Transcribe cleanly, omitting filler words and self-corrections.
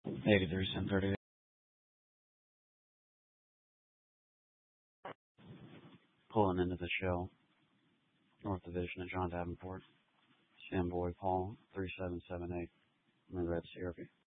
83 1038. Pulling into the show. North Division of John Davenport. Samboy Paul 3778. Remember that's Syrupy.